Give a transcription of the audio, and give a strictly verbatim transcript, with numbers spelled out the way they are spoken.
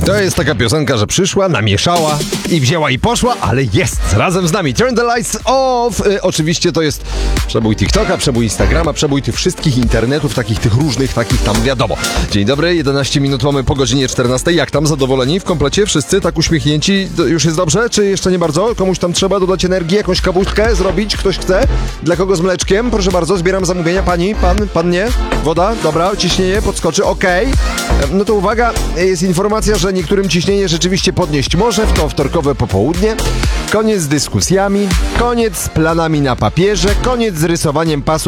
To jest taka piosenka, że przyszła, namieszała i wzięła i poszła, ale jest razem z nami. Turn the lights off. Y, oczywiście to jest przebój TikToka, przebój Instagrama, przebój tych wszystkich internetów, takich tych różnych, takich tam wiadomo. Dzień dobry, jedenaście minut mamy po godzinie czternastej. Jak tam, zadowoleni w komplecie? Wszyscy tak uśmiechnięci? Już jest dobrze, czy jeszcze nie bardzo? Komuś tam trzeba dodać energii, jakąś kawuśkę zrobić? Ktoś chce? Dla kogo z mleczkiem? Proszę bardzo, zbieram zamówienia. Pani, pan, pan nie? Woda? Dobra, ciśnienie podskoczy, okej. Okay. No to uwaga, jest informacja, że niektórym ciśnienie rzeczywiście podnieść może w to wtorkowe popołudnie. Koniec z dyskusjami, koniec z planami na papierze, koniec z rysowaniem pasu